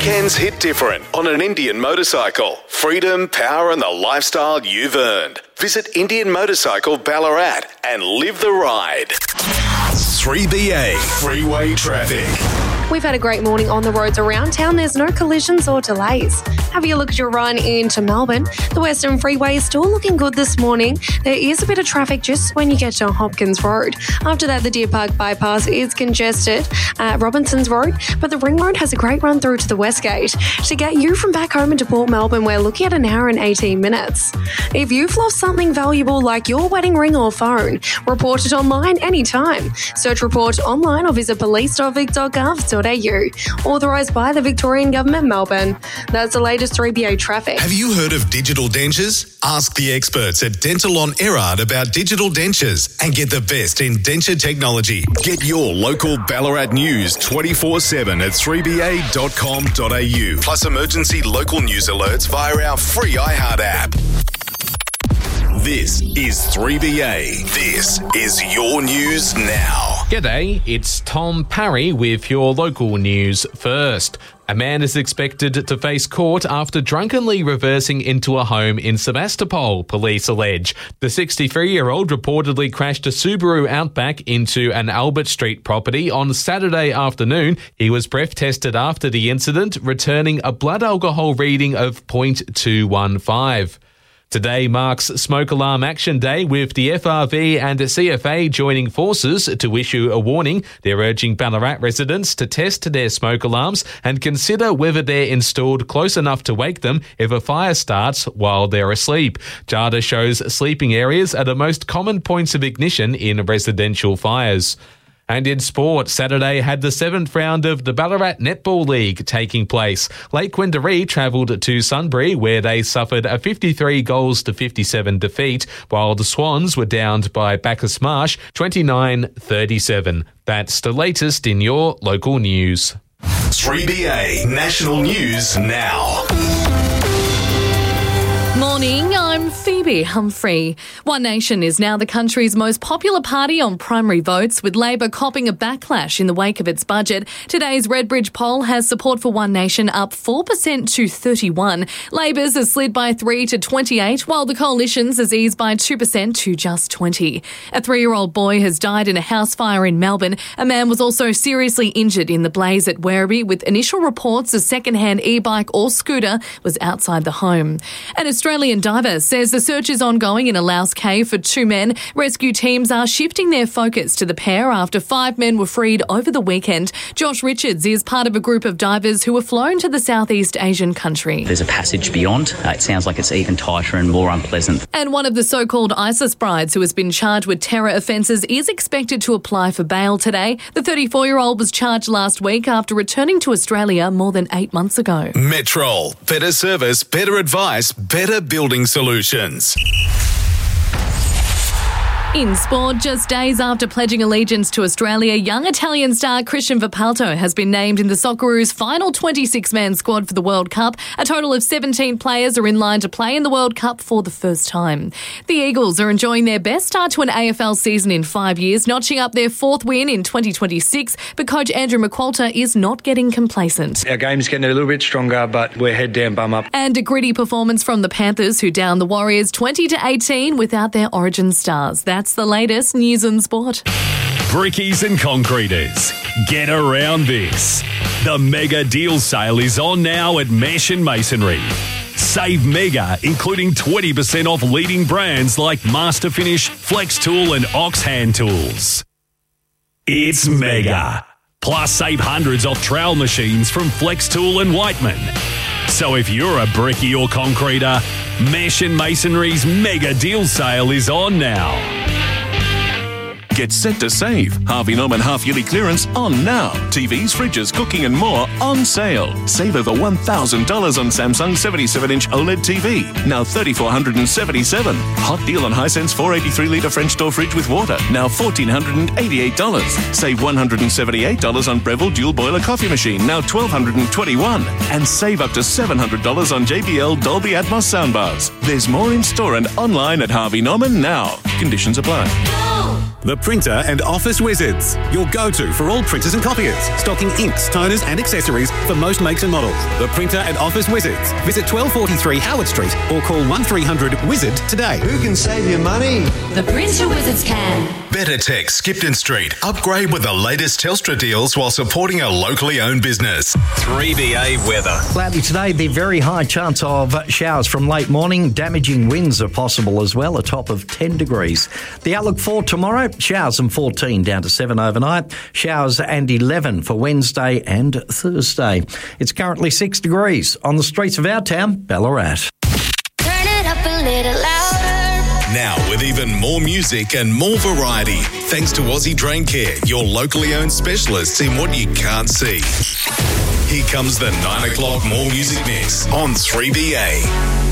Weekends hit different on an Indian motorcycle. Freedom, power and the lifestyle you've earned. Visit Indian Motorcycle Ballarat and live the ride. 3BA Freeway Traffic. We've had a great morning on the roads around town. There's no collisions or delays. Having a look at your run into Melbourne, the Western Freeway is still looking good this morning. There is a bit of traffic just when you get to Hopkins Road. After that, the Deer Park bypass is congested at Robinson's Road, but the Ring Road has a great run through to the West Gate. To get you from back home into Port Melbourne, we're looking at an hour and 18 minutes. If you've lost something valuable like your wedding ring or phone, report it online anytime. Search Report online or visit police.vic.gov.au. Authorised by the Victorian Government, Melbourne. That's the latest 3BA traffic. Have you heard of digital dentures? Ask the experts at Dental on Erard about digital dentures and get the best in denture technology. Get your local Ballarat news 24/7 at 3ba.com.au. Plus emergency local news alerts via our free iHeart app. This is 3BA. This is your news now. G'day, it's Tom Parry with your local news first. A man is expected to face court after drunkenly reversing into a home in Sebastopol, police allege. The 63-year-old reportedly crashed a Subaru Outback into an Albert Street property on Saturday afternoon. He was breath tested after the incident, returning a blood alcohol reading of 0.215. Today marks Smoke Alarm Action Day, with the FRV and the CFA joining forces to issue a warning. They're urging Ballarat residents to test their smoke alarms and consider whether they're installed close enough to wake them if a fire starts while they're asleep. Data shows sleeping areas are the most common points of ignition in residential fires. And in sport, Saturday had the 7th round of the Ballarat Netball League taking place. Lake Wendouree travelled to Sunbury, where they suffered a 53-57 defeat, while the Swans were downed by Bacchus Marsh 29-37. That's the latest in your local news. 3BA National News Now. Morning, I'm Phoebe Humphrey. One Nation is now the country's most popular party on primary votes, with Labor copping a backlash in the wake of its budget. Today's Redbridge poll has support for One Nation up 4% to 31. Labor's has slid by 3 to 28, while the Coalition's has eased by 2% to just 20. A 3-year-old boy has died in a house fire in Melbourne. A man was also seriously injured in the blaze at Werribee, with initial reports a second-hand e-bike or scooter was outside the home. An Australian diver says the search is ongoing in a Laos cave for 2 men. Rescue teams are shifting their focus to the pair after 5 men were freed over the weekend. Josh Richards is part of a group of divers who were flown to the Southeast Asian country. There's a passage beyond. It sounds like it's even tighter and more unpleasant. And one of the so-called ISIS brides who has been charged with terror offences is expected to apply for bail today. The 34-year-old was charged last week after returning to Australia more than 8 months ago. Metrol. Better service, better advice, better building solutions. In sport, just days after pledging allegiance to Australia, young Italian star Christian Vipalto has been named in the Socceroos' final 26-man squad for the World Cup. A total of 17 players are in line to play in the World Cup for the first time. The Eagles are enjoying their best start to an AFL season in 5 years, notching up their 4th win in 2026, but coach Andrew McQualter is not getting complacent. Our game's getting a little bit stronger, but we're head down, bum up. And a gritty performance from the Panthers, who downed the Warriors 20-18 without their origin stars. That's the latest news and sport. Brickies and concreters, get around this. The mega deal sale is on now at Mesh and Masonry. Save mega, including 20% off leading brands like Master Finish, Flex Tool and Ox Hand Tools. It's mega. Plus save hundreds off trowel machines from Flex Tool and Whiteman. So if you're a brickie or concreter, Mesh and Masonry's mega deal sale is on now. Get set to save. Harvey Norman half-yearly clearance on now. TVs, fridges, cooking and more on sale. Save over $1,000 on Samsung 77-inch OLED TV. Now $3,477. Hot deal on Hisense 483-litre French door fridge with water. Now $1,488. Save $178 on Breville dual boiler coffee machine. Now $1,221. And save up to $700 on JBL Dolby Atmos soundbars. There's more in store and online at Harvey Norman now. Conditions apply. Go! The Printer and Office Wizards, your go-to for all printers and copiers, stocking inks, toners and accessories for most makes and models. The Printer and Office Wizards. Visit 1243 Howard Street or call 1300-WIZARD today. Who can save you money? The Printer Wizards can. Better Tech, Skipton Street. Upgrade with the latest Telstra deals while supporting a locally owned business. 3BA weather. Cloudy today, the very high chance of showers from late morning. Damaging winds are possible as well, a top of 10 degrees. The outlook for tomorrow, showers and 14 down to 7 overnight. Showers and 11 for Wednesday and Thursday. It's currently 6 degrees on the streets of our town, Ballarat. Turn it up a little louder. Now with even more music and more variety, thanks to Aussie Drain Care, your locally owned specialists in what you can't see. Here comes the 9 o'clock More Music Mix on 3BA.